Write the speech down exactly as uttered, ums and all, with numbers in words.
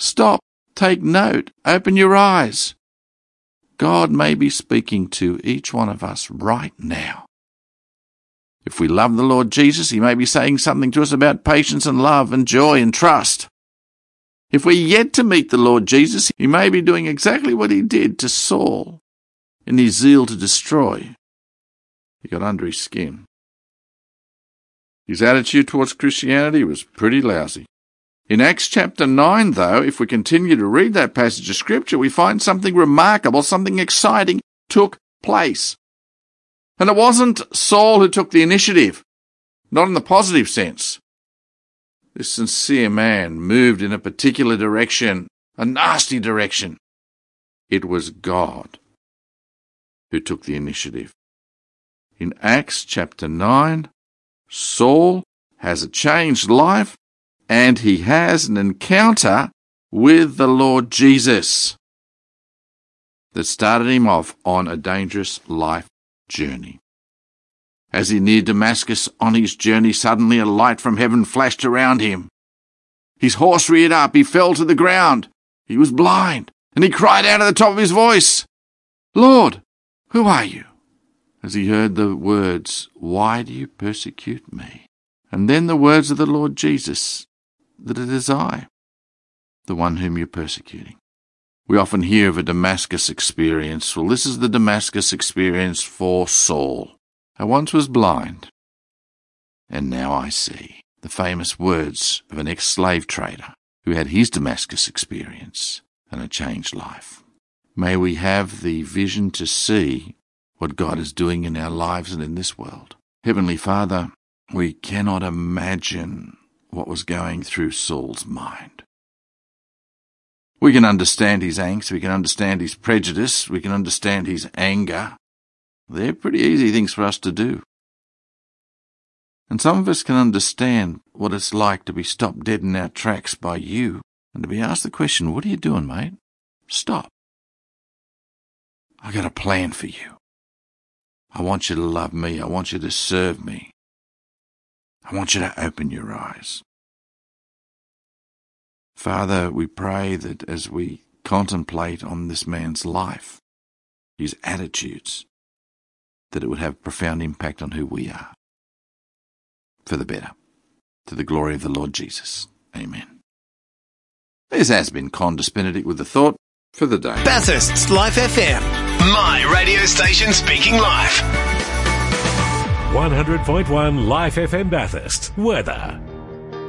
Stop, take note, open your eyes. God may be speaking to each one of us right now. If we love the Lord Jesus, he may be saying something to us about patience and love and joy and trust. If we're yet to meet the Lord Jesus, he may be doing exactly what he did to Saul in his zeal to destroy. He got under his skin. His attitude towards Christianity was pretty lousy. In Acts chapter nine, though, if we continue to read that passage of Scripture, we find something remarkable, something exciting took place. And it wasn't Saul who took the initiative, not in the positive sense. This sincere man moved in a particular direction, a nasty direction. It was God who took the initiative. In Acts chapter nine, Saul has a changed life, and he has an encounter with the Lord Jesus that started him off on a dangerous life journey. As he neared Damascus on his journey, suddenly a light from heaven flashed around him. His horse reared up, he fell to the ground. He was blind, and he cried out at the top of his voice, "Lord, who are you?" As he heard the words, "Why do you persecute me?" And then the words of the Lord Jesus, that it is I, the one whom you're persecuting. We often hear of a Damascus experience. Well, this is the Damascus experience for Saul. I once was blind, and now I see. The famous words of an ex-slave trader who had his Damascus experience and a changed life. May we have the vision to see what God is doing in our lives and in this world. Heavenly Father, we cannot imagine what was going through Saul's mind. We can understand his angst, we can understand his prejudice, we can understand his anger. They're pretty easy things for us to do. And some of us can understand what it's like to be stopped dead in our tracks by you and to be asked the question, "What are you doing, mate? Stop. I got a plan for you. I want you to love me. I want you to serve me. I want you to open your eyes." Father, we pray that as we contemplate on this man's life, his attitudes, that it would have profound impact on who we are, for the better, to the glory of the Lord Jesus. Amen. This has been Condis Benedict with the thought for the day. Bathurst's Life F M. My radio station speaking live. one hundred point one Life F M Bathurst. Weather.